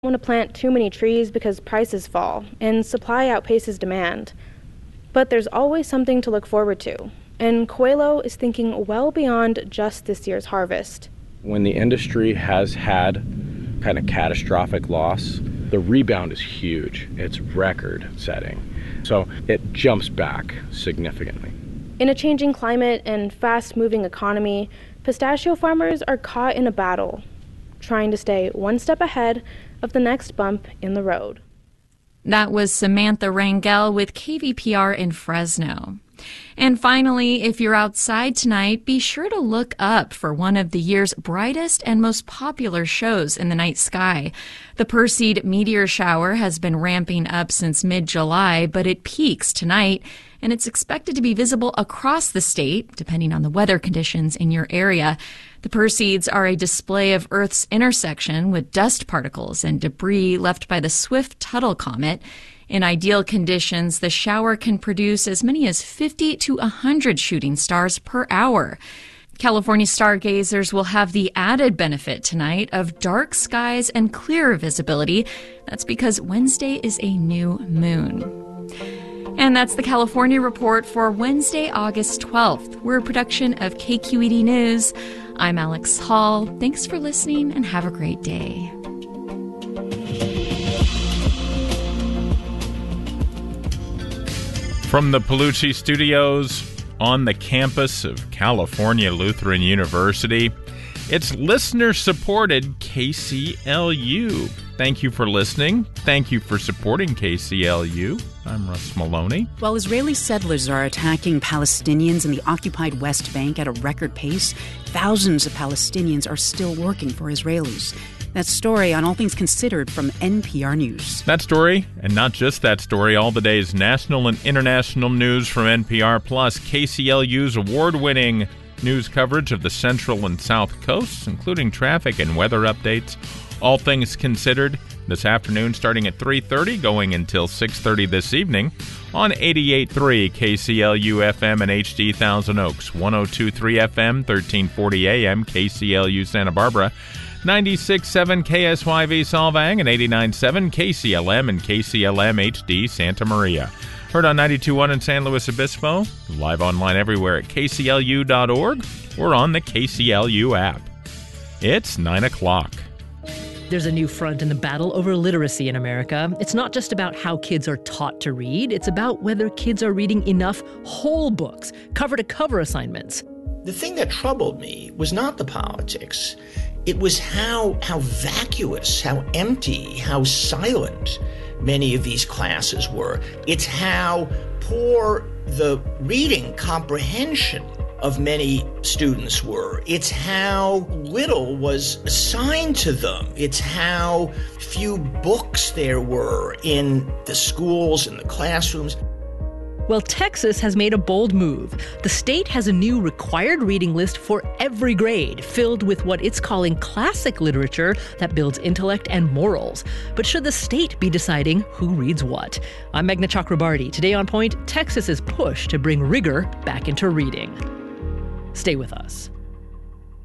Want to plant too many trees because prices fall and supply outpaces demand. But there's always something to look forward to, and Coelho is thinking well beyond just this year's harvest. When the industry has had kind of catastrophic loss, the rebound is huge. It's record-setting. So it jumps back significantly. In a changing climate and fast-moving economy, pistachio farmers are caught in a battle, trying to stay one step ahead of the next bump in the road. That was Samantha Rangel with KVPR in Fresno. And finally, if you're outside tonight, be sure to look up for one of the year's brightest and most popular shows in the night sky. The Perseid meteor shower has been ramping up since mid-July, but it peaks tonight, and it's expected to be visible across the state, depending on the weather conditions in your area. The Perseids are a display of Earth's intersection with dust particles and debris left by the Swift-Tuttle comet. In ideal conditions, the shower can produce as many as 50 to 100 shooting stars per hour. California stargazers will have the added benefit tonight of dark skies and clearer visibility. That's because Wednesday is a new moon. And that's the California Report for Wednesday, August 12th. We're a production of KQED News. I'm Alex Hall. Thanks for listening and have a great day. From the Palucci Studios on the campus of California Lutheran University, it's listener-supported KCLU. Thank you for listening. Thank you for supporting KCLU. I'm Russ Maloney. While Israeli settlers are attacking Palestinians in the occupied West Bank at a record pace, thousands of Palestinians are still working for Israelis. That story on All Things Considered from NPR News. That story, and not just that story, all the day's national and international news from NPR, plus KCLU's award-winning news coverage of the Central and South Coasts, including traffic and weather updates. All Things Considered this afternoon starting at 3:30, going until 6:30 this evening on 88.3 KCLU FM and HD Thousand Oaks, 102.3 FM, 1340 AM KCLU Santa Barbara, 96.7 KSYV Solvang, and 89.7 KCLM and KCLM HD Santa Maria. Heard on 92.1 in San Luis Obispo, live online everywhere at kclu.org or on the KCLU app. It's 9 o'clock. There's a new front in the battle over literacy in America. It's not just about how kids are taught to read. It's about whether kids are reading enough whole books, cover-to-cover assignments. The thing that troubled me was not the politics. It was how vacuous, how empty, how silent many of these classes were. It's how poor the reading comprehension of many students were. It's how little was assigned to them. It's how few books there were in the schools and the classrooms. Well, Texas has made a bold move. The state has a new required reading list for every grade, filled with what it's calling classic literature that builds intellect and morals. But should the state be deciding who reads what? I'm Meghna Chakrabarti. Today on Point, Texas's push to bring rigor back into reading. Stay with us.